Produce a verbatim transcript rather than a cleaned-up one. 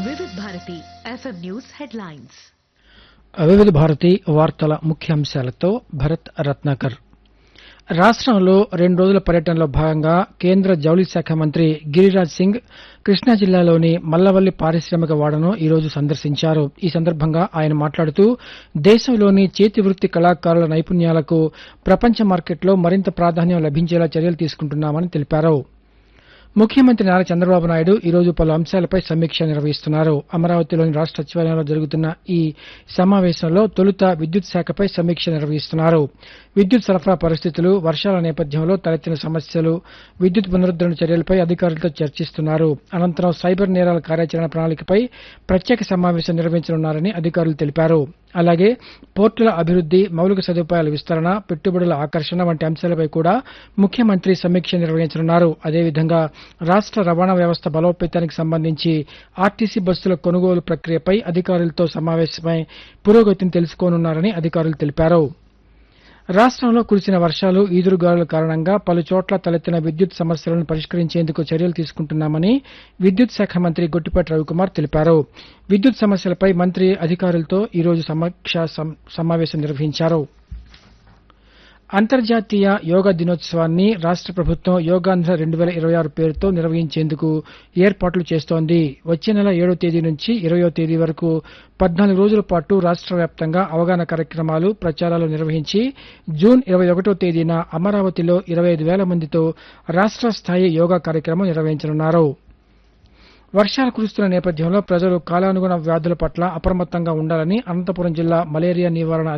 వివిధ Bharati FM news headlines. వివిధ భారతి వార్తల ముఖ్యాంశాలతో భరత్ రత్నాకర్. రాష్ట్రంలో రెండు రోజుల పర్యటనలో భాగంగా కేంద్ర జౌళి శాఖ మంత్రి గిరిరాజ్ సింగ్ కృష్ణా జిల్లాలోని మల్లవల్లి పారిశ్రామిక వాడను ఈ రోజు సందర్శించారు. ఈ సందర్భంగా ఆయన మాట్లాడుతూ దేశంలోని చేతివృత్తి కళాకారుల నైపుణ్యాలకు ప్రపంచ మార్కెట్లో మరింత ప్రాధాన్యం లభించేలా చర్యలు తీసుకుంటున్నామని తెలిపారు. ముఖ్యమంత్రి నారా చంద్రబాబు నాయుడు ఈ రోజు పలు అంశాలపై సమీక్ష నిర్వహిస్తున్నారు. అమరావతిలోని రాష్ట సచివాలయంలో జరుగుతున్న ఈ సమావేశంలో తొలుత విద్యుత్ శాఖపై సమీక్ష నిర్వహిస్తున్నారు. విద్యుత్ సరఫరా పరిస్థితులు, వర్షాల నేపథ్యంలో తలెత్తిన సమస్యలు, విద్యుత్ పునరుద్దరణ చర్యలపై అధికారులతో చర్చిస్తున్నారు. అనంతరం సైబర్ నేరాల కార్యాచరణ ప్రణాళికపై ప్రత్యేక సమావేశం నిర్వహించనున్నారని అధికారులు తెలిపారు. అలాగే పోర్టుల అభివృద్ది, మౌలిక సదుపాయాల విస్తరణ, పెట్టుబడుల ఆకర్షణ వంటి అంశాలపై కూడా ముఖ్యమంత్రి సమీక్ష నిర్వహించనున్నారు. అదేవిధంగా రాష్ట రవాణా వ్యవస్థ బలోపేతానికి సంబంధించి ఆర్టీసీ బస్సుల కొనుగోలు ప్రక్రియపై అధికారులతో సమావేశమై పురోగతిని తెలుసుకోనున్నారని అధికారులు తెలిపారు. రాష్ట్రంలో కురిసిన వర్షాలు, ఈదురుగాలుల కారణంగా పలు చోట్ల తలెత్తిన విద్యుత్ సమస్యలను పరిష్కరించేందుకు చర్యలు తీసుకుంటున్నామని విద్యుత్ శాఖ మంత్రి గొట్టిపాటి రవికుమార్ తెలిపారు. విద్యుత్ సమస్యలపై మంత్రి అధికారులతో ఈ రోజు సమీక్షా సమావేశం నిర్వహించారు. అంతర్జాతీయ యోగా దినోత్సవాన్ని రాష్ట ప్రభుత్వం యోగాంధ్ర రెండు వేల ఇరవై ఆరు పేరుతో నిర్వహించేందుకు ఏర్పాట్లు చేస్తోంది. వచ్చే నెల ఏడో తేదీ నుంచి ఇరవయో తేదీ వరకు పద్నాలుగు రోజుల పాటు రాష్ట వ్యాప్తంగా అవగాహన కార్యక్రమాలు, ప్రచారాలు నిర్వహించి జూన్ ఇరవై ఒకటో తేదీన అమరావతిలో ఇరవై ఐదు వేల మందితో రాష్ట స్థాయి యోగా కార్యక్రమం నిర్వహించనున్నారు. వర్షాలు కురుస్తున్న నేపథ్యంలో ప్రజలు కాలానుగుణ వ్యాధుల పట్ల అప్రమత్తంగా ఉండాలని అనంతపురం జిల్లా మలేరియా నివారణ